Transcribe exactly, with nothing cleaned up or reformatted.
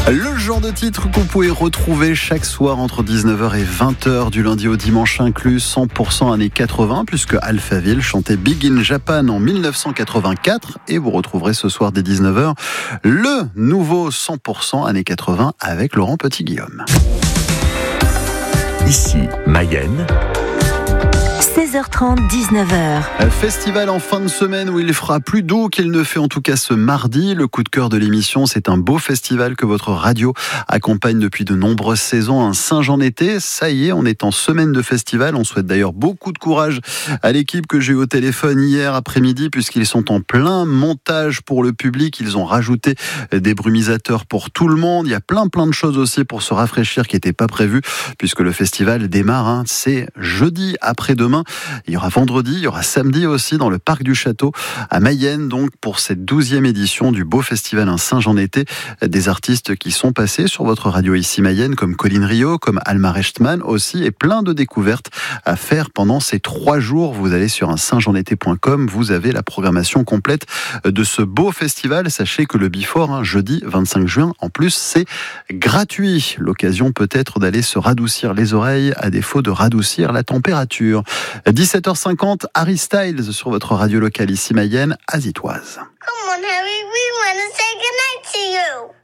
Le genre de titre qu'on pouvait retrouver chaque soir entre dix-neuf heures et vingt heures du lundi au dimanche inclus, cent pour cent années quatre-vingts, puisque Alphaville chantait Big in Japan en mille neuf cent quatre-vingt-quatre, et vous retrouverez ce soir dès dix-neuf heures le nouveau cent pour cent années quatre-vingts avec Laurent Petit-Guillaume. Ici Mayenne. seize heures trente, dix-neuf heures. Festival en fin de semaine où il fera plus doux qu'il ne fait en tout cas ce mardi. Le coup de cœur de l'émission, c'est un beau festival que votre radio accompagne depuis de nombreuses saisons, un Saint-Jean-Été. Ça y est, on est en semaine de festival. On souhaite d'ailleurs beaucoup de courage à l'équipe que j'ai eu au téléphone hier après-midi, puisqu'ils sont en plein montage pour le public. Ils ont rajouté des brumisateurs pour tout le monde. Il y a plein plein de choses aussi pour se rafraîchir qui n'étaient pas prévues, puisque le festival démarre, hein, c'est jeudi après-demain. Il y aura vendredi, il y aura samedi aussi dans le parc du Château à Mayenne, donc pour cette douzième édition du beau festival un Saint-Jean-Été. Des artistes qui sont passés sur votre radio ici Mayenne, comme Colline Rio, comme Alma Rechtman aussi, et plein de découvertes à faire pendant ces trois jours. Vous allez sur un saint jean été point com, vous avez la programmation complète de ce beau festival. Sachez que le Before, hein, jeudi vingt-cinq juin, en plus c'est gratuit. L'occasion peut-être d'aller se radoucir les oreilles à défaut de radoucir la température. dix-sept heures cinquante, Harry Styles sur votre radio locale ici Mayenne, azitoise. Come on, Harry, we want to say goodnight to you.